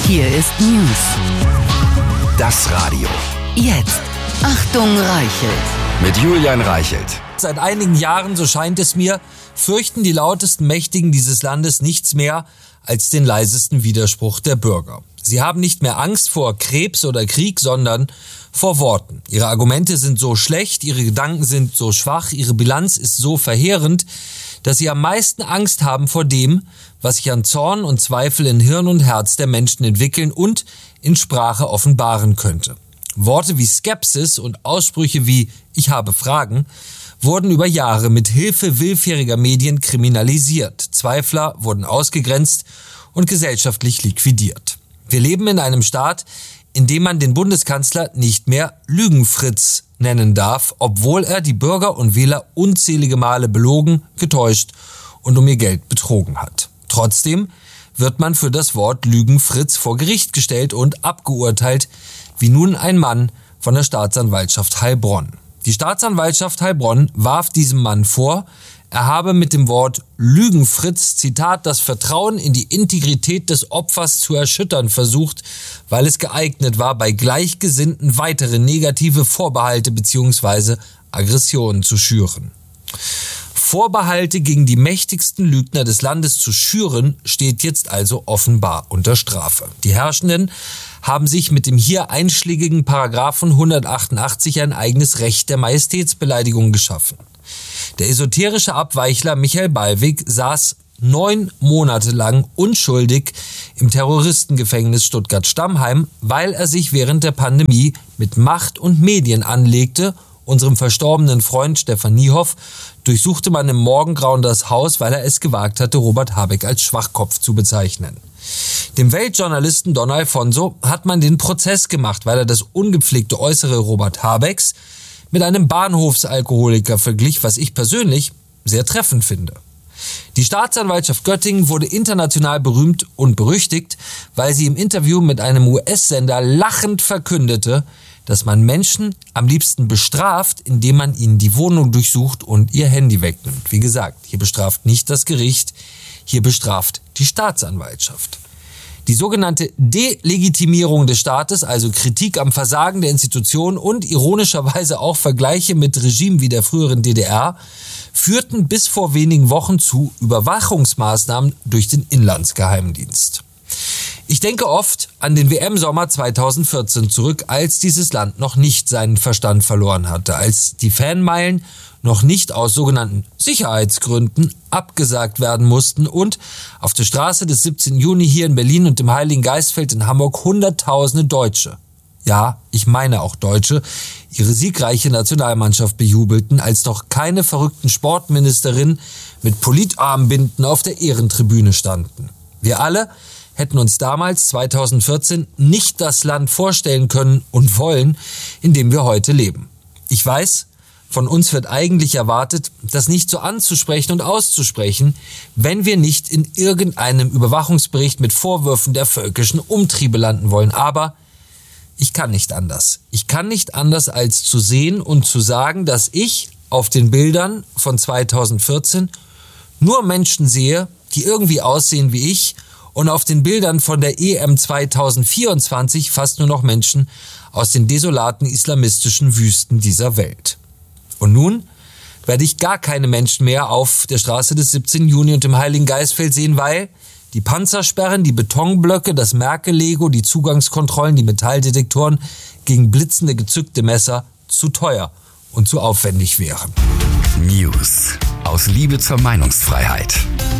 Hier ist News. Das Radio. Jetzt. Achtung, Reichelt. Mit Julian Reichelt. Seit einigen Jahren, so scheint es mir, fürchten die lautesten Mächtigen dieses Landes nichts mehr als den leisesten Widerspruch der Bürger. Sie haben nicht mehr Angst vor Krebs oder Krieg, sondern vor Worten. Ihre Argumente sind so schlecht, ihre Gedanken sind so schwach, ihre Bilanz ist so verheerend, dass sie am meisten Angst haben vor dem, was sich an Zorn und Zweifel in Hirn und Herz der Menschen entwickeln und in Sprache offenbaren könnte. Worte wie Skepsis und Aussprüche wie „Ich habe Fragen" wurden über Jahre mit Hilfe willfähriger Medien kriminalisiert. Zweifler wurden ausgegrenzt und gesellschaftlich liquidiert. Wir leben in einem Staat, in dem man den Bundeskanzler nicht mehr Lügenfritz nennen darf, obwohl er die Bürger und Wähler unzählige Male belogen, getäuscht und um ihr Geld betrogen hat. Trotzdem wird man für das Wort Lügenfritz vor Gericht gestellt und abgeurteilt, wie nun ein Mann von der Staatsanwaltschaft Heilbronn. Die Staatsanwaltschaft Heilbronn warf diesem Mann vor, er habe mit dem Wort Lügenfritz, Zitat, das Vertrauen in die Integrität des Opfers zu erschüttern versucht, weil es geeignet war, bei Gleichgesinnten weitere negative Vorbehalte bzw. Aggressionen zu schüren. Vorbehalte gegen die mächtigsten Lügner des Landes zu schüren, steht jetzt also offenbar unter Strafe. Die Herrschenden haben sich mit dem hier einschlägigen Paragraphen 188 ein eigenes Recht der Majestätsbeleidigung geschaffen. Der esoterische Abweichler Michael Ballweg saß 9 Monate lang unschuldig im Terroristengefängnis Stuttgart-Stammheim, weil er sich während der Pandemie mit Macht und Medien anlegte. Unserem verstorbenen Freund Stefan Niehoff durchsuchte man im Morgengrauen das Haus, weil er es gewagt hatte, Robert Habeck als Schwachkopf zu bezeichnen. Dem Weltjournalisten Don Alfonso hat man den Prozess gemacht, weil er das ungepflegte Äußere Robert Habecks mit einem Bahnhofsalkoholiker verglich, was ich persönlich sehr treffend finde. Die Staatsanwaltschaft Göttingen wurde international berühmt und berüchtigt, weil sie im Interview mit einem US-Sender lachend verkündete, dass man Menschen am liebsten bestraft, indem man ihnen die Wohnung durchsucht und ihr Handy wegnimmt. Wie gesagt, hier bestraft nicht das Gericht, hier bestraft die Staatsanwaltschaft. Die sogenannte Delegitimierung des Staates, also Kritik am Versagen der Institutionen und ironischerweise auch Vergleiche mit Regimen wie der früheren DDR, führten bis vor wenigen Wochen zu Überwachungsmaßnahmen durch den Inlandsgeheimdienst. Ich denke oft an den WM-Sommer 2014 zurück, als dieses Land noch nicht seinen Verstand verloren hatte, als die Fanmeilen noch nicht aus sogenannten Sicherheitsgründen abgesagt werden mussten und auf der Straße des 17. Juni hier in Berlin und dem Heiligen Geistfeld in Hamburg Hunderttausende Deutsche, ja, ich meine auch Deutsche, ihre siegreiche Nationalmannschaft bejubelten, als noch keine verrückten Sportministerinnen mit Politarmbinden auf der Ehrentribüne standen. Wir alle hätten uns damals, 2014, nicht das Land vorstellen können und wollen, in dem wir heute leben. Ich weiß, von uns wird eigentlich erwartet, das nicht so anzusprechen und auszusprechen, wenn wir nicht in irgendeinem Überwachungsbericht mit Vorwürfen der völkischen Umtriebe landen wollen. Aber ich kann nicht anders. Ich kann nicht anders, als zu sehen und zu sagen, dass ich auf den Bildern von 2014 nur Menschen sehe, die irgendwie aussehen wie ich, und auf den Bildern von der EM 2024 fast nur noch Menschen aus den desolaten islamistischen Wüsten dieser Welt. Und nun werde ich gar keine Menschen mehr auf der Straße des 17. Juni und im Heiligen Geistfeld sehen, weil die Panzersperren, die Betonblöcke, das Merkel-Lego, die Zugangskontrollen, die Metalldetektoren gegen blitzende gezückte Messer zu teuer und zu aufwendig wären. News aus Liebe zur Meinungsfreiheit.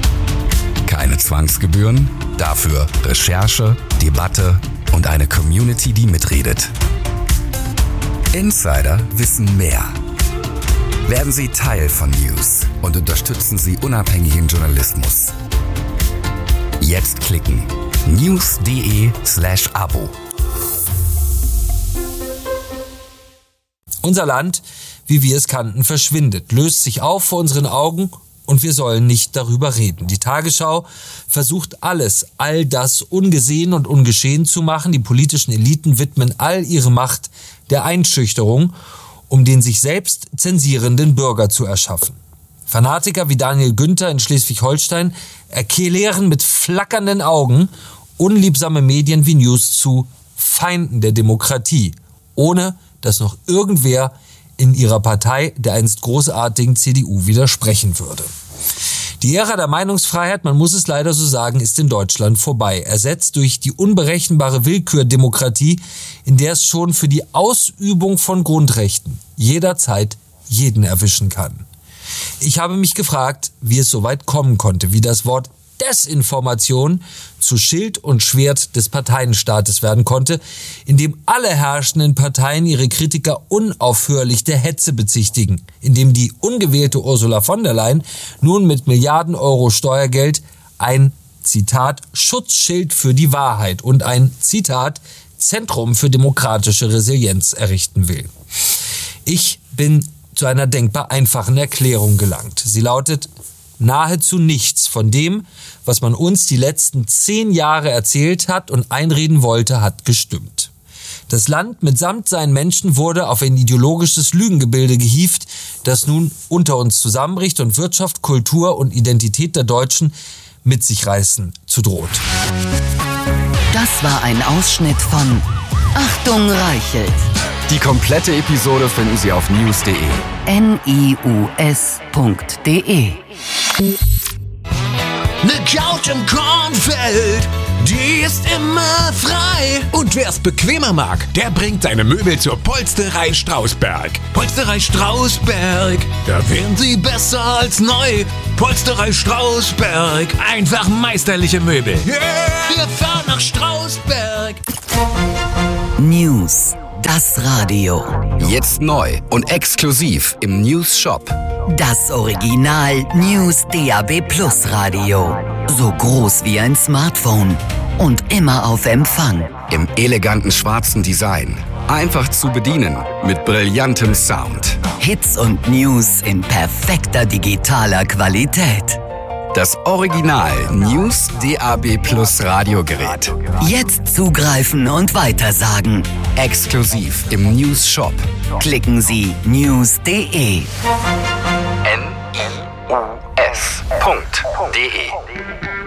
Keine Zwangsgebühren, dafür Recherche, Debatte und eine Community, die mitredet. Insider wissen mehr. Werden Sie Teil von News und unterstützen Sie unabhängigen Journalismus. Jetzt klicken. news.de/Abo. Unser Land, wie wir es kannten, verschwindet, löst sich auf vor unseren Augen und wir sollen nicht darüber reden. Die Tagesschau versucht all das ungesehen und ungeschehen zu machen. Die politischen Eliten widmen all ihre Macht der Einschüchterung, um den sich selbst zensierenden Bürger zu erschaffen. Fanatiker wie Daniel Günther in Schleswig-Holstein erklären mit flackernden Augen unliebsame Medien wie News zu Feinden der Demokratie, ohne dass noch irgendwer in ihrer Partei der einst großartigen CDU widersprechen würde. Die Ära der Meinungsfreiheit, man muss es leider so sagen, ist in Deutschland vorbei, ersetzt durch die unberechenbare Willkürdemokratie, in der es schon für die Ausübung von Grundrechten jederzeit jeden erwischen kann. Ich habe mich gefragt, wie es so weit kommen konnte, wie das Wort Desinformation zu Schild und Schwert des Parteienstaates werden konnte, in dem alle herrschenden Parteien ihre Kritiker unaufhörlich der Hetze bezichtigen, in dem die ungewählte Ursula von der Leyen nun mit Milliarden Euro Steuergeld ein, Zitat, Schutzschild für die Wahrheit und ein, Zitat, Zentrum für demokratische Resilienz errichten will. Ich bin zu einer denkbar einfachen Erklärung gelangt. Sie lautet: Nahezu nichts von dem, was man uns die letzten 10 Jahre erzählt hat und einreden wollte, hat gestimmt. Das Land mitsamt seinen Menschen wurde auf ein ideologisches Lügengebilde gehievt, das nun unter uns zusammenbricht und Wirtschaft, Kultur und Identität der Deutschen mit sich reißen zu droht. Das war ein Ausschnitt von Achtung Reichelt. Die komplette Episode finden Sie auf news.de. NIUS.de. Ne Couch im Kornfeld, die ist immer frei. Und wer's bequemer mag, der bringt seine Möbel zur Polsterei Strausberg. Polsterei Strausberg, da wären sie besser als neu. Polsterei Strausberg, einfach meisterliche Möbel. Yeah. Wir fahren nach Strausberg. News, das Radio. Jetzt neu und exklusiv im News Shop. Das Original News DAB Plus Radio. So groß wie ein Smartphone und immer auf Empfang. Im eleganten schwarzen Design. Einfach zu bedienen mit brillantem Sound. Hits und News in perfekter digitaler Qualität. Das Original News DAB Plus Radiogerät. Jetzt zugreifen und weitersagen. Exklusiv im News Shop. Klicken Sie news.de. NIUS.de